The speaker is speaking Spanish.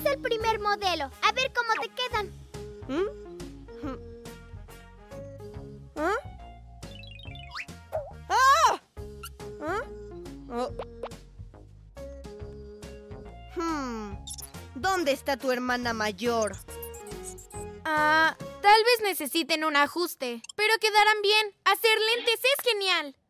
es el primer modelo. A ver cómo te quedan. ¿Ah? ¡Ah! ¿Ah? Oh. ¿Dónde está tu hermana mayor? Tal vez necesiten un ajuste, pero quedarán bien. Hacer lentes es genial.